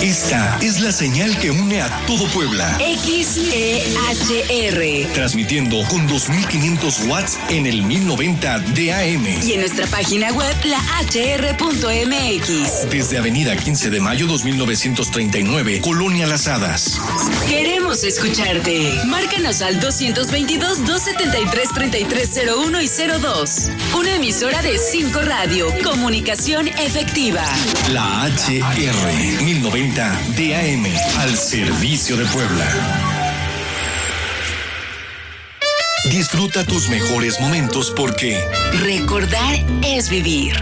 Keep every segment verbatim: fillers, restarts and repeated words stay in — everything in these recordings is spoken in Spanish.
Esta es la señal que une a todo Puebla. X E H R. Transmitiendo con dos mil quinientos watts en el mil noventa de A M. Y en nuestra página web, la H R punto M X. Desde Avenida quince de mayo dos mil novecientos treinta y nueve, Colonia Las Hadas. Queremos escucharte. Márcanos al dos dos dos, dos siete tres, tres tres cero uno y cero dos. Una emisora de cinco Radio. Comunicación efectiva. La H R mil noventa de A M, al servicio de Puebla. Disfruta tus mejores momentos porque recordar es vivir.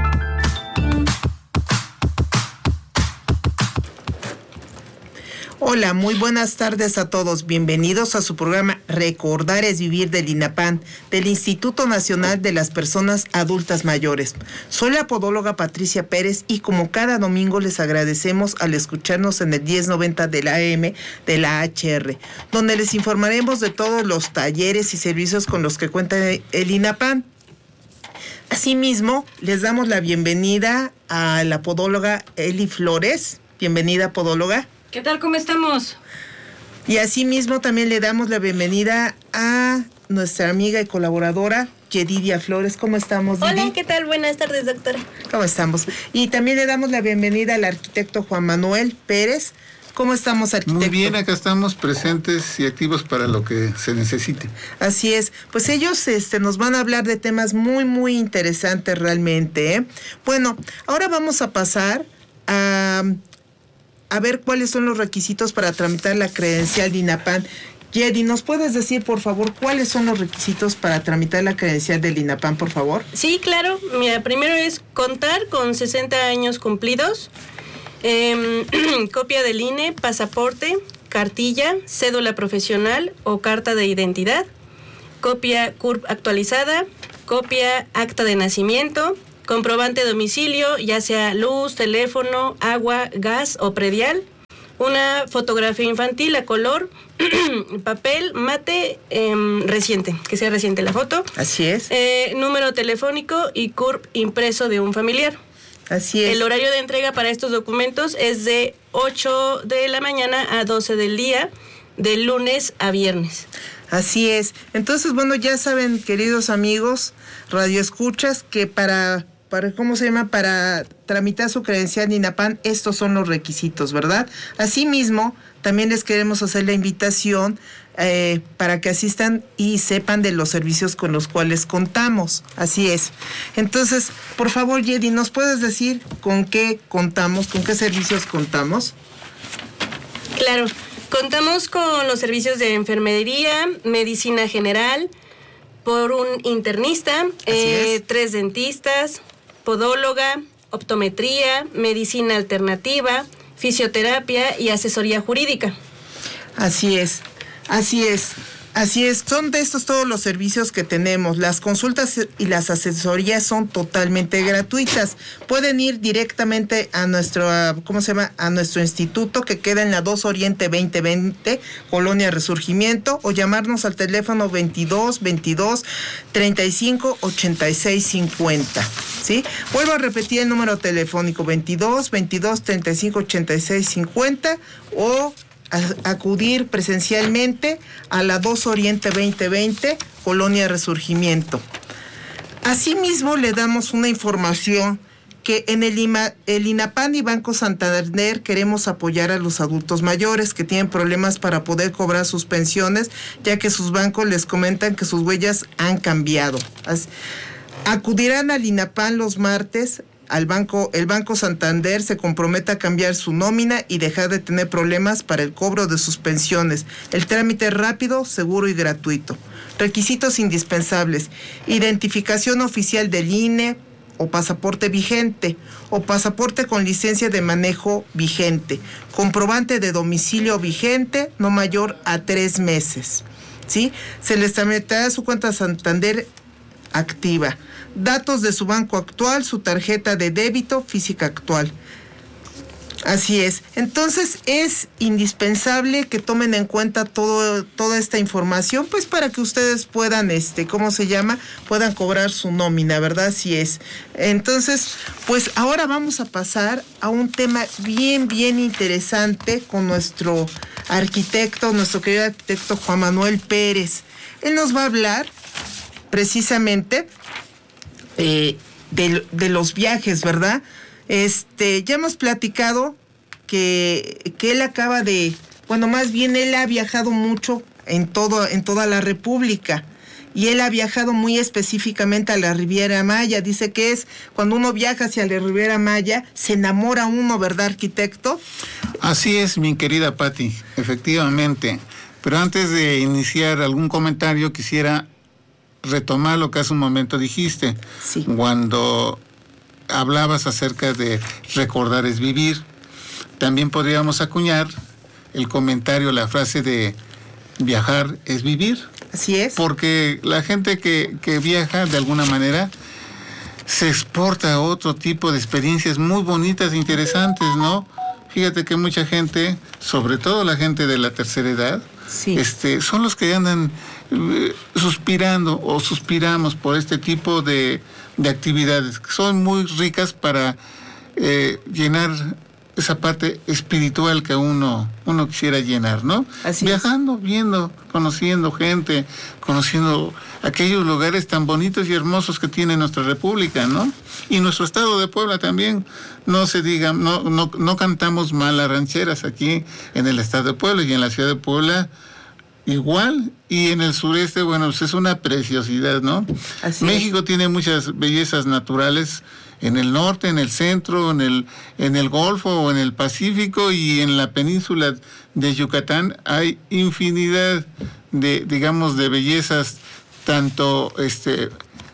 Hola, muy buenas tardes a todos. Bienvenidos a su programa Recordar es Vivir del INAPAN, del Instituto Nacional de las Personas Adultas Mayores. Soy la podóloga Patricia Pérez y como cada domingo les agradecemos al escucharnos en el diez noventa de la A M de la H R, donde les informaremos de todos los talleres y servicios con los que cuenta el INAPAN. Asimismo, les damos la bienvenida a la podóloga Eli Flores. Bienvenida, podóloga. ¿Qué tal? ¿Cómo estamos? Y asimismo también le damos la bienvenida a nuestra amiga y colaboradora Yedidia Flores. ¿Cómo estamos, Didi? Hola, ¿qué tal? Buenas tardes, doctora. ¿Cómo estamos? Y también le damos la bienvenida al arquitecto Juan Manuel Pérez. ¿Cómo estamos, arquitecto? Muy bien, acá estamos presentes y activos para lo que se necesite. Así es. Pues ellos este, nos van a hablar de temas muy, muy interesantes realmente, ¿eh? Bueno, ahora vamos a pasar a... a ver cuáles son los requisitos para tramitar la credencial de INAPAN. Yedi, ¿nos puedes decir, por favor, cuáles son los requisitos para tramitar la credencial del INAPAN, por favor? Sí, claro. Mira, primero es contar con sesenta años cumplidos, eh, copia del I N E, pasaporte, cartilla, cédula profesional o carta de identidad, copia C U R P actualizada, copia acta de nacimiento, comprobante de domicilio, ya sea luz, teléfono, agua, gas o predial, una fotografía infantil a color, papel, mate, eh, reciente, que sea reciente la foto. Así es. Eh, número telefónico y C U R P impreso de un familiar. Así es. El horario de entrega para estos documentos es de ocho de la mañana a doce del día, de lunes a viernes. Así es. Entonces, bueno, ya saben, queridos amigos, radioescuchas, que para... para ¿cómo se llama? Para tramitar su credencial de INAPAN, estos son los requisitos, ¿verdad? Asimismo, también les queremos hacer la invitación eh, para que asistan y sepan de los servicios con los cuales contamos. Así es. Entonces, por favor, Yedi, ¿nos puedes decir con qué contamos, con qué servicios contamos? Claro, contamos con los servicios de enfermería, medicina general, por un internista, eh, tres dentistas, podóloga, optometría, medicina alternativa, fisioterapia y asesoría jurídica. Así es, así es, así es. Son de estos todos los servicios que tenemos. Las consultas y las asesorías son totalmente gratuitas. Pueden ir directamente a nuestro, ¿cómo se llama? A nuestro instituto que queda en la dos Oriente veinte veinte, Colonia Resurgimiento, o llamarnos al teléfono veintidós, veintidós, treinta y cinco, ochenta y seis, cincuenta. ¿Sí? Vuelvo a repetir el número telefónico veintidós, veintidós, treinta y cinco, ochenta y seis, cincuenta o a acudir presencialmente a la dos Oriente veinte veinte, Colonia Resurgimiento. Asimismo, le damos una información que en el, IMA, el INAPAN y Banco Santander queremos apoyar a los adultos mayores que tienen problemas para poder cobrar sus pensiones, ya que sus bancos les comentan que sus huellas han cambiado. Así, acudirán al INAPAN los martes. Al banco, el Banco Santander se compromete a cambiar su nómina y dejar de tener problemas para el cobro de sus pensiones. El trámite es rápido, seguro y gratuito. Requisitos indispensables: identificación oficial del I N E o pasaporte vigente, o pasaporte con licencia de manejo vigente, comprobante de domicilio vigente, no mayor a tres meses. ¿Sí? Se les tramitará su cuenta Santander activa, datos de su banco actual, su tarjeta de débito física actual. Así es. Entonces es indispensable que tomen en cuenta todo, toda esta información, pues para que ustedes puedan, este, ¿cómo se llama? Puedan cobrar su nómina, ¿verdad? Así es. Entonces, pues ahora vamos a pasar a un tema bien, bien interesante con nuestro arquitecto, nuestro querido arquitecto Juan Manuel Pérez. Él nos va a hablar precisamente eh, de, de los viajes, ¿verdad? Este, ya hemos platicado que, que él acaba de, bueno, más bien él ha viajado mucho en todo, en toda la República, y él ha viajado muy específicamente a la Riviera Maya. Dice que es cuando uno viaja hacia la Riviera Maya, se enamora uno, ¿verdad, arquitecto? Así es, mi querida Patti, efectivamente. Pero antes de iniciar algún comentario, quisiera retomar lo que hace un momento dijiste. Sí. Cuando hablabas acerca de recordar es vivir, también podríamos acuñar el comentario, la frase de viajar es vivir. Así es. Porque la gente que, que viaja de alguna manera se exporta a otro tipo de experiencias muy bonitas e interesantes, ¿no? Fíjate que mucha gente, sobre todo la gente de la tercera edad, sí. este, son los que andan eh, suspirando o suspiramos por este tipo de, de actividades que son muy ricas para eh, llenar esa parte espiritual que uno, uno quisiera llenar, ¿no? Así Viajando, es. viendo, conociendo gente, conociendo aquellos lugares tan bonitos y hermosos que tiene nuestra República, ¿no? Y nuestro estado de Puebla también, no se diga, no, no, no cantamos mal las rancheras aquí en el estado de Puebla y en la ciudad de Puebla igual, y en el sureste, bueno, pues es una preciosidad, ¿no? Así México es. tiene muchas bellezas naturales en el norte, en el centro, en el, en el Golfo o en el Pacífico, y en la península de Yucatán hay infinidad de, digamos, de bellezas, tanto este,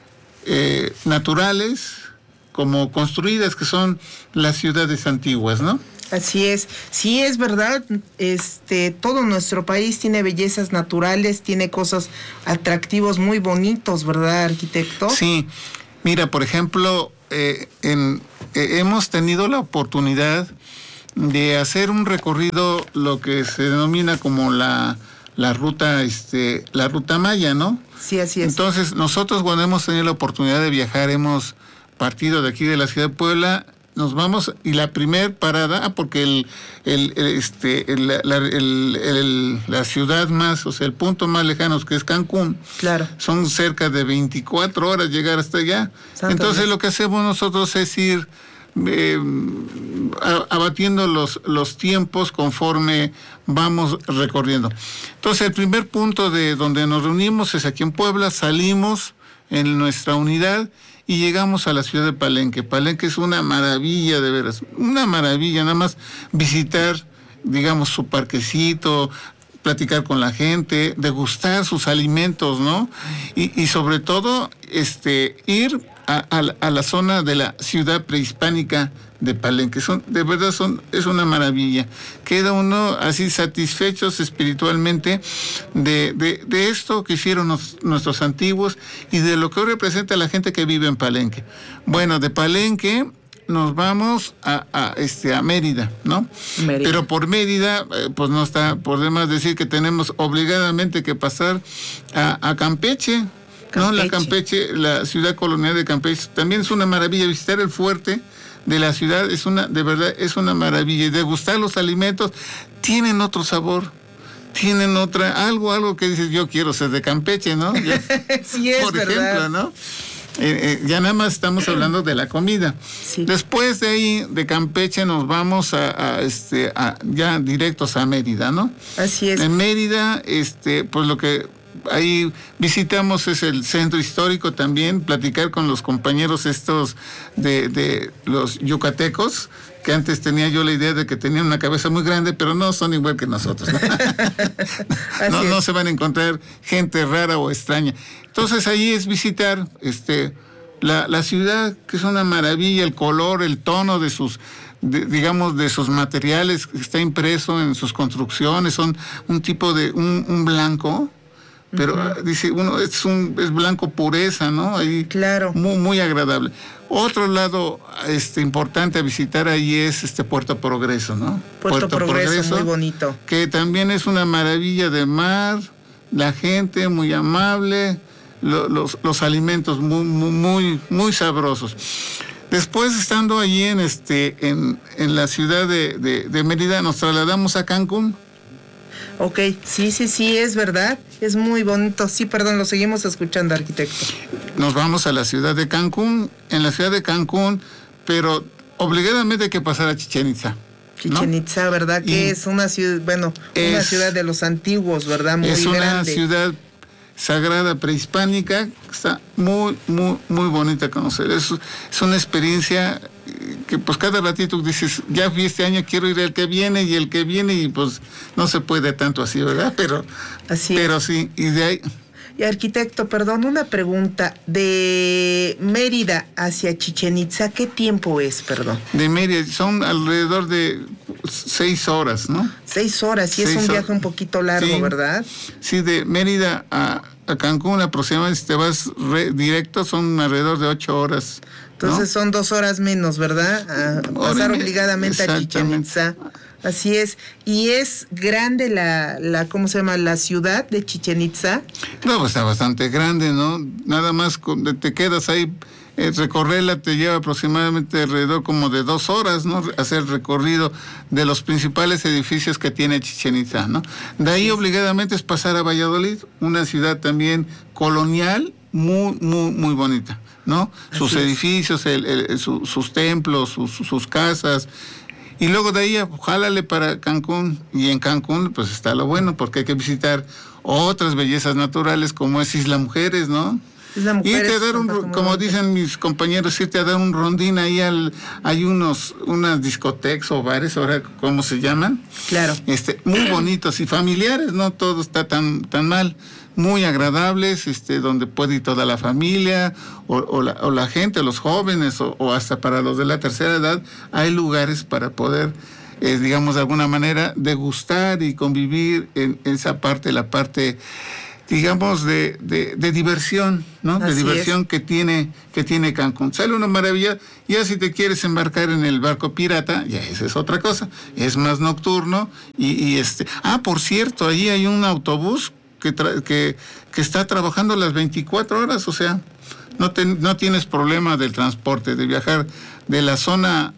eh, naturales como construidas, que son las ciudades antiguas, ¿no? Así es, sí es verdad, este, todo nuestro país tiene bellezas naturales, tiene cosas, atractivos muy bonitos, ¿verdad, arquitecto? Sí, mira, por ejemplo, eh, en, eh, hemos tenido la oportunidad de hacer un recorrido, lo que se denomina como la, la ruta, este, la ruta maya, ¿no? Sí, así es. Entonces, nosotros cuando hemos tenido la oportunidad de viajar, hemos partido de aquí de la ciudad de Puebla, nos vamos, y la primer parada, porque el, el, el este el, la, el, el, la ciudad más, o sea, el punto más lejano, que es Cancún, claro, son cerca de veinticuatro horas llegar hasta allá. Santo Entonces Dios. Lo que hacemos nosotros es ir eh, abatiendo los, los tiempos conforme vamos recorriendo. Entonces el primer punto de donde nos reunimos es aquí en Puebla, salimos en nuestra unidad y llegamos a la ciudad de Palenque. Palenque es una maravilla, de veras, una maravilla, nada más visitar, digamos, su parquecito, platicar con la gente, degustar sus alimentos, ¿no? Y, y sobre todo, este, ir a, a, a la zona de la ciudad prehispánica de Palenque. Son, de verdad, son, es una maravilla. Queda uno así satisfechos espiritualmente de, de, de esto que hicieron nos, nuestros antiguos y de lo que hoy representa la gente que vive en Palenque. Bueno, de Palenque nos vamos a, a, este, a Mérida, ¿no? Mérida. Pero por Mérida, eh, pues no está por demás decir que tenemos obligadamente que pasar a, a Campeche, Campeche. ¿no? La Campeche, la ciudad colonial de Campeche, también es una maravilla. Visitar el fuerte de la ciudad es una, de verdad, es una maravilla. Y degustar los alimentos, tienen otro sabor, tienen otra, algo, algo que dices, yo quiero ser de Campeche, ¿no? Ya, sí es por verdad. ejemplo, ¿no? Eh, eh, ya nada más estamos hablando de la comida. Sí. Después de ahí, de Campeche, nos vamos a, a este, a, ya directos a Mérida, ¿no? Así es. En Mérida, este, pues lo que ahí visitamos es el centro histórico también, platicar con los compañeros estos de, de los yucatecos, que antes tenía yo la idea de que tenían una cabeza muy grande, pero no son igual que nosotros. No, no, no se van a encontrar gente rara o extraña. Entonces ahí es visitar este la, la ciudad, que es una maravilla, el color, el tono de sus, de, digamos, de sus materiales, que está impreso en sus construcciones, son un tipo de, un, un blanco, pero uh-huh. dice uno, es un es blanco pureza, ¿no? Ahí, claro. Muy, muy agradable. Otro lado este, importante a visitar ahí es este Puerto Progreso, ¿no? Puerto, Puerto Progreso, Progreso, muy bonito. Que también es una maravilla de mar, la gente muy amable, lo, los, los alimentos muy, muy, muy, muy sabrosos. Después, estando allí en este en, en la ciudad de, de, de Mérida, nos trasladamos a Cancún. Ok, sí, sí, sí, es verdad, es muy bonito. Sí, perdón, lo seguimos escuchando, arquitecto. Nos vamos a la ciudad de Cancún, en la ciudad de Cancún, pero obligadamente hay que pasar a Chichén Itzá. Chichén Itzá, ¿no? ¿Verdad? Que y es una ciudad, bueno, es, una ciudad de los antiguos, ¿verdad? Muy es grande. Es una ciudad sagrada prehispánica, está muy, muy, muy bonita a conocer. Es, es una experiencia que pues cada ratito dices, ya fui este año, quiero ir el que viene y el que viene, y pues no se puede tanto así, ¿verdad? Pero, así pero sí, y de ahí... Y arquitecto, perdón, una pregunta, de Mérida hacia Chichén Itzá, ¿qué tiempo es, perdón? De Mérida, son alrededor de seis horas, ¿no? Seis horas, y seis es un viaje un poquito largo, sí, ¿verdad? Sí, de Mérida a, a Cancún aproximadamente, si te vas re, directo, son alrededor de ocho horas. Entonces, ¿no? Son dos horas menos, ¿verdad? A pasar Hora, obligadamente a Chichén Itzá. Así es. ¿Y es grande la, la, cómo se llama, la ciudad de Chichén Itzá? No, pues está bastante grande, ¿no? Nada más te quedas ahí, eh, recorrerla te lleva aproximadamente alrededor como de dos horas, ¿no? Hacer el recorrido de los principales edificios que tiene Chichén Itzá, ¿no? De ahí sí, obligadamente es pasar a Valladolid, una ciudad también colonial, muy, muy, muy bonita, ¿no? Así sus es. edificios, el, el, su, sus templos, sus, sus casas. Y luego de ahí, jálale para Cancún, y en Cancún pues está lo bueno, porque hay que visitar otras bellezas naturales como es Isla Mujeres, ¿no? Isla Mujeres. Irte a dar un, como, como dicen mis compañeros, irte a dar un rondín ahí, al, hay unos, unas discotecas o bares, ahora, ¿cómo se llaman? Claro. Este, muy bonitos y familiares, no todo está tan, tan mal. Muy agradables, este, donde puede ir toda la familia, o, o, la, o la gente, los jóvenes, o, o hasta para los de la tercera edad, hay lugares para poder, eh, digamos, de alguna manera, degustar y convivir en, en esa parte, la parte, digamos, de, de, de diversión, ¿no? Así de diversión es. que tiene, que tiene Cancún. Sale una maravilla. Ya si te quieres embarcar en el barco pirata, ya esa es otra cosa, es más nocturno, y, y este, ah, por cierto, allí hay un autobús Que, tra- que, que está trabajando las veinticuatro horas, o sea, no, te, no tienes problema del transporte, de viajar de la zona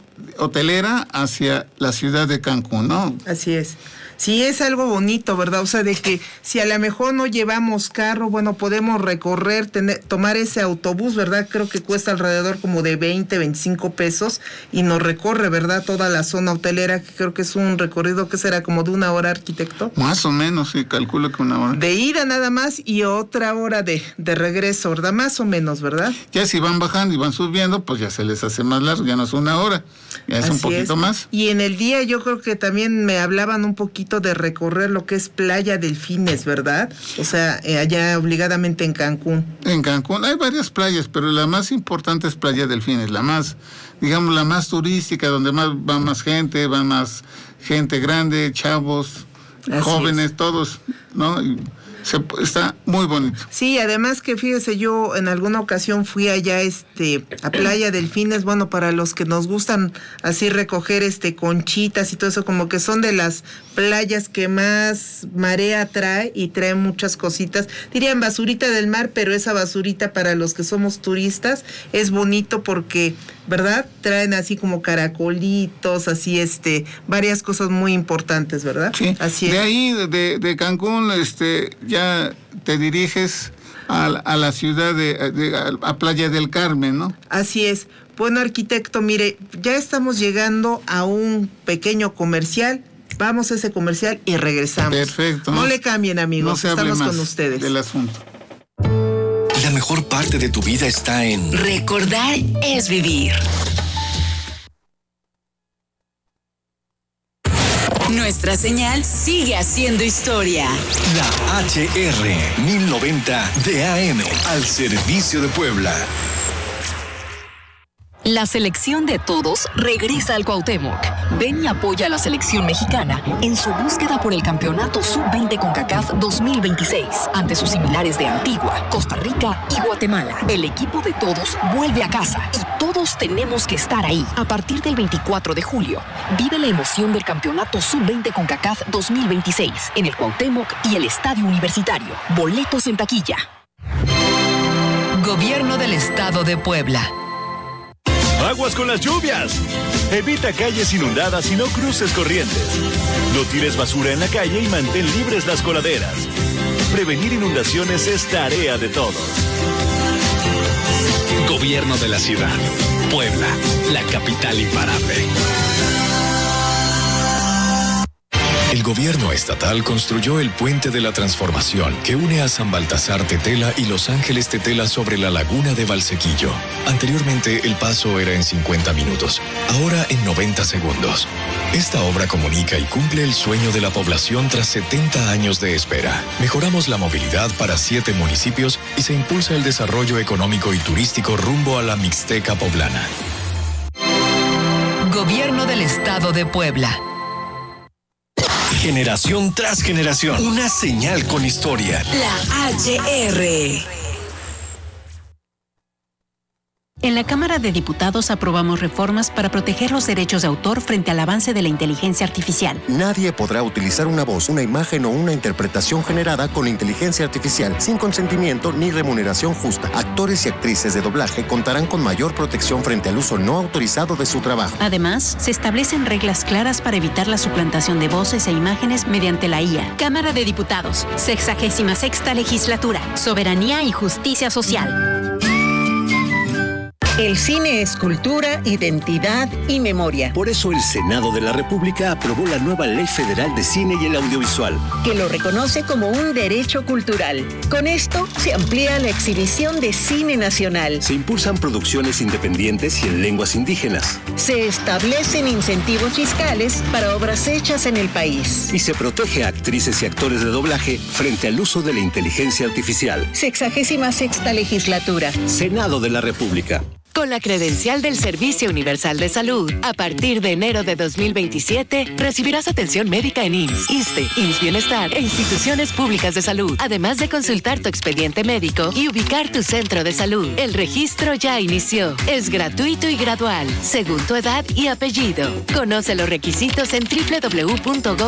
hotelera hacia la ciudad de Cancún, ¿no? Así es. Sí, es algo bonito, ¿verdad? O sea, de que si a lo mejor no llevamos carro, bueno, podemos recorrer, tener, tomar ese autobús, ¿verdad? Creo que cuesta alrededor como de veinte, veinticinco pesos y nos recorre, ¿verdad? Toda la zona hotelera, que creo que es un recorrido que será como de una hora, arquitecto. Más o menos, sí, calculo que una hora. De ida nada más y otra hora de, de regreso, ¿verdad? Más o menos, ¿verdad? Ya si van bajando y van subiendo, pues ya se les hace más largo, ya no es una hora, ya es Así un poquito es. más. Y en el día yo creo que también me hablaban un poquito de recorrer lo que es Playa Delfines, ¿verdad? O sea, eh, allá obligadamente en Cancún. En Cancún hay varias playas, pero la más importante es Playa Delfines, la más, digamos, la más turística, donde más va más gente, va más gente grande, chavos, Así jóvenes, es. todos, ¿no? Y se, está muy bonito. Sí, además que fíjese, yo en alguna ocasión fui allá este a Playa Delfines, bueno, para los que nos gustan así recoger este conchitas y todo eso, como que son de las playas que más marea trae y trae muchas cositas. Dirían basurita del mar, pero esa basurita para los que somos turistas es bonito porque, ¿verdad? Traen así como caracolitos, así este, varias cosas muy importantes, ¿verdad? Sí. Así es. De ahí, de, de Cancún, este, ya te diriges a, a la ciudad de, de a Playa del Carmen, ¿no? Así es. Bueno, arquitecto, mire, ya estamos llegando a un pequeño comercial. Vamos a ese comercial y regresamos. Perfecto. No, no le cambien, amigos. No se hable Estamos más con ustedes. del asunto. La mejor parte de tu vida está en Recordar es vivir. Nuestra señal sigue haciendo historia. la H R mil noventa D A M al servicio de Puebla. La selección de todos regresa al Cuauhtémoc. Ven y apoya a la selección mexicana en su búsqueda por el campeonato sub veinte CONCACAF dos mil veintiséis ante sus similares de Antigua, Costa Rica y Guatemala. El equipo de todos vuelve a casa y todos tenemos que estar ahí. A partir del veinticuatro de julio, vive la emoción del campeonato sub veinte CONCACAF dos mil veintiséis en el Cuauhtémoc y el Estadio Universitario. Boletos en taquilla. Gobierno del Estado de Puebla. Aguas con las lluvias. Evita calles inundadas y no cruces corrientes. No tires basura en la calle y mantén libres las coladeras. Prevenir inundaciones es tarea de todos. Gobierno de la ciudad. Puebla, la capital imparable. El gobierno estatal construyó el Puente de la Transformación que une a San Baltasar Tetela y Los Ángeles Tetela sobre la laguna de Valsequillo. Anteriormente el paso era en cincuenta minutos, ahora en noventa segundos. Esta obra comunica y cumple el sueño de la población tras setenta años de espera. Mejoramos la movilidad para siete municipios y se impulsa el desarrollo económico y turístico rumbo a la Mixteca poblana. Gobierno del Estado de Puebla. Generación tras generación, una señal con historia. La H R. En la Cámara de Diputados aprobamos reformas para proteger los derechos de autor frente al avance de la inteligencia artificial. Nadie podrá utilizar una voz, una imagen o una interpretación generada con inteligencia artificial sin consentimiento ni remuneración justa. Actores y actrices de doblaje contarán con mayor protección frente al uso no autorizado de su trabajo. Además, se establecen reglas claras para evitar la suplantación de voces e imágenes mediante la I A. Cámara de Diputados, sexagésima sexta legislatura, soberanía y justicia social. El cine es cultura, identidad y memoria. Por eso el Senado de la República aprobó la nueva Ley Federal de Cine y el Audiovisual, que lo reconoce como un derecho cultural. Con esto se amplía la exhibición de cine nacional. Se impulsan producciones independientes y en lenguas indígenas. Se establecen incentivos fiscales para obras hechas en el país. Y se protege a actrices y actores de doblaje frente al uso de la inteligencia artificial. Sexagésima sexta legislatura. Senado de la República. Con la credencial del Servicio Universal de Salud, a partir de enero de dos mil veintisiete, recibirás atención médica en I M S S, ISSSTE, I M S S Bienestar e instituciones públicas de salud, además de consultar tu expediente médico y ubicar tu centro de salud. El registro ya inició. Es gratuito y gradual, según tu edad y apellido. Conoce los requisitos en doble u doble u doble u punto gov